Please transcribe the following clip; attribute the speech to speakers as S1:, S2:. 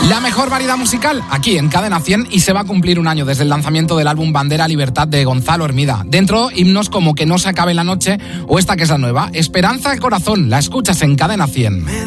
S1: La mejor variedad musical aquí en Cadena 100 y se va a cumplir un año desde el lanzamiento del álbum Bandera Libertad de Gonzalo Hermida. Dentro, himnos como Que no se acabe la noche o esta que es la nueva, Esperanza al corazón. La escuchas en Cadena 100.